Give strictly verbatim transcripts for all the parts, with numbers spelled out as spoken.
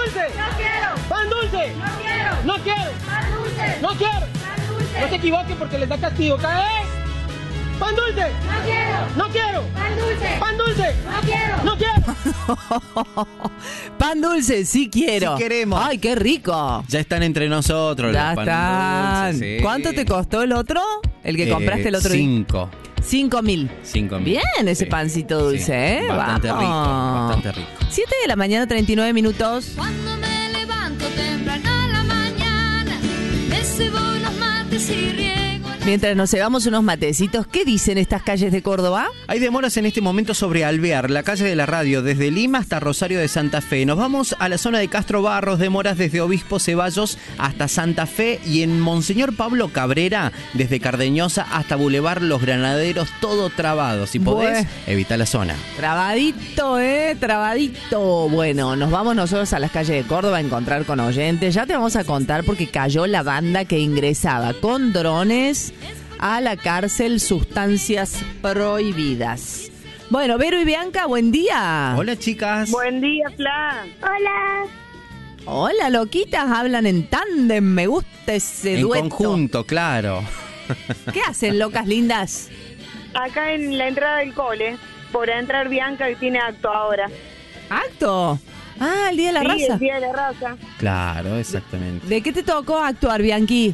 dulce! ¡No quiero! ¡Pan dulce! ¡No quiero! ¡No quiero! ¡Pan dulce! ¡No quiero! ¡Pan dulce! No se equivoquen porque les da castigo. ¿Cae? ¡Pan dulce! ¡No quiero! ¡No quiero! ¡Pan dulce! ¡Pan dulce! ¡No quiero! ¡No quiero! Pan dulce, sí quiero. Sí queremos. Ay, qué rico. Ya están entre nosotros Ya los pan están. dulces, sí. ¿Cuánto te costó el otro? El que Eh, compraste el otro día. Cinco. Cinco mil. Cinco mil. Bien ese Sí. pancito dulce, Sí. ¿eh? Bastante Vamos. rico, bastante rico. Siete de la mañana, treinta y nueve minutos. Cuando me levanto temprano a la mañana, me cebo unos mates y riego. Mientras nos cebamos unos matecitos, ¿qué dicen estas calles de Córdoba? Hay demoras en este momento sobre Alvear, la calle de la radio, desde Lima hasta Rosario de Santa Fe. Nos vamos a la zona de Castro Barros, demoras desde Obispo Ceballos hasta Santa Fe, y en Monseñor Pablo Cabrera, desde Cardeñosa hasta Boulevard Los Granaderos, todo trabado. Si podés, Bue- evita la zona. Trabadito, ¿eh? Trabadito. Bueno, nos vamos nosotros a las calles de Córdoba a encontrar con oyentes. Ya te vamos a contar porque cayó la banda que ingresaba con drones a la cárcel Sustancias Prohibidas. Bueno, Vero y Bianca, buen día. Hola, chicas. Buen día, Fla. Hola. Hola, loquitas, hablan en tándem. Me gusta ese En dueto. conjunto, claro. ¿Qué hacen, locas lindas? Acá en la entrada del cole, por entrar Bianca, que tiene acto ahora. ¿Acto? Ah, el Día de la Sí, Raza. el Día de la Raza. Claro, exactamente. ¿De qué te tocó actuar, Bianqui?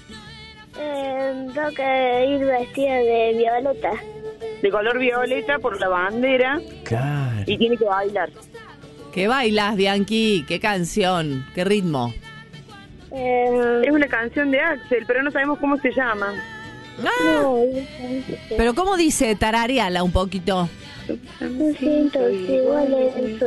Eh, tengo que ir vestida de violeta. De color violeta por la bandera Claro. y tiene que bailar. ¿Qué bailas, Bianqui? ¿Qué canción? ¿Qué ritmo? Eh, Es una canción de Axel, pero no sabemos cómo se llama. Ah, no, pero ¿cómo dice? Tarareala un poquito. distintos iguales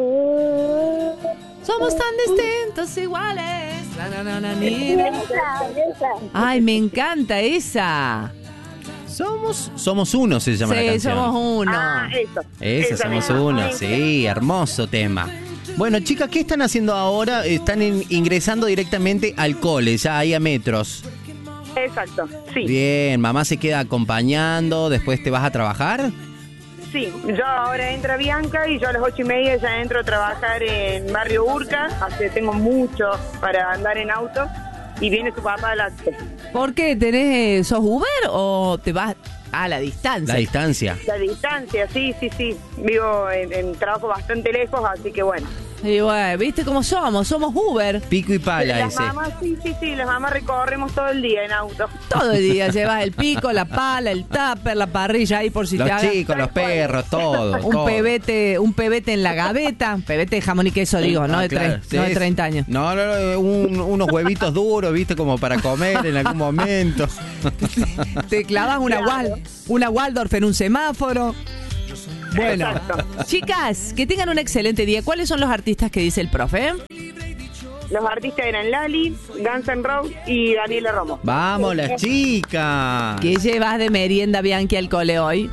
son. Somos tan distintos iguales. Na, na, na, na, ni. Esa, esa. Ay, me encanta esa. Somos, somos uno, se llama la Sí, canción. somos uno. Ah, eso. Ese, Esa somos misma. uno, sí, hermoso tema. Bueno, chicas, ¿qué están haciendo ahora? Están in- ingresando directamente al cole, ya ahí a metros. Exacto, sí. Bien, mamá se queda acompañando, después te vas a trabajar. Sí, yo ahora entra Bianca y yo a las ocho y media ya entro a trabajar en Barrio Urca, así que tengo mucho para andar en auto, y viene su papá al acto. ¿Por qué? ¿Tenés, eh, sos Uber o te vas a la distancia? La distancia. La distancia, sí, sí, sí. Vivo en, en trabajo bastante lejos, así que bueno. Y bueno, ¿viste cómo somos? Somos Uber. Pico y pala Las ese. mamás, sí, sí, sí, las mamás recorremos todo el día en auto. Todo el día llevas el pico, la pala, el tupper, la parrilla ahí por si Los te hagas chicos, los perros, todo. un todo. pebete, un pebete en la gaveta, pebete de jamón y queso digo, no Ah, de claro, tres, sí, no de es- treinta años. No, no, no, un- unos huevitos duros, viste, como para comer en algún momento. Te clavas una Wal, una Waldorf en un semáforo. Bueno, Exacto. chicas, que tengan un excelente día. ¿Cuáles son los artistas que dice el profe? Los artistas eran Lali, Guns N' Roses y Daniela Romo. Vamos, las chicas. ¿Qué llevas de merienda, Bianchi, al cole hoy?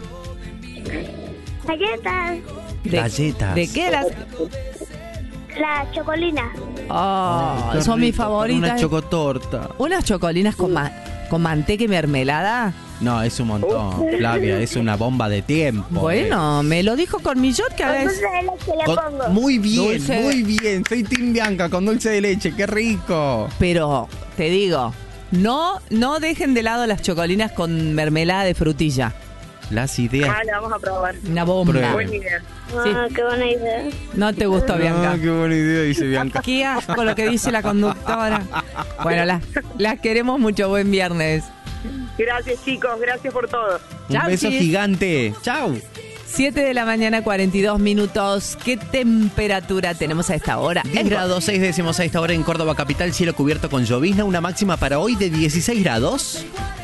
Galletas. De, Galletas. ¿De qué las? La chocolina. Oh, Qué son mis rico, con favoritas. Una chocotorta. Unas chocolinas con, ma- con manteca y mermelada. No, es un montón, Flavia, es una bomba de tiempo. Bueno, me lo dijo con Millot que a Con veces... dulce de leche le Con- pongo. muy bien, Dulce. muy bien. Soy Team Bianca con dulce de leche, qué rico. Pero te digo, no, no dejen de lado las chocolinas con mermelada de frutilla. Las ideas. Ah, la vamos a probar. Una bomba. Prueben. Buena idea. Ah, qué buena idea. No te gustó, Bianca. Ah, qué buena idea, dice Bianca. Qué asco lo que dice la conductora. Bueno, las, las queremos mucho. Buen viernes. Gracias, chicos, gracias por todo. Un Chau, beso chis. gigante. Chau. siete de la mañana, cuarenta y dos minutos. ¿Qué temperatura tenemos a esta hora? diez grados, seis décimos a esta hora en Córdoba capital, cielo cubierto con llovizna, una máxima para hoy de dieciséis grados.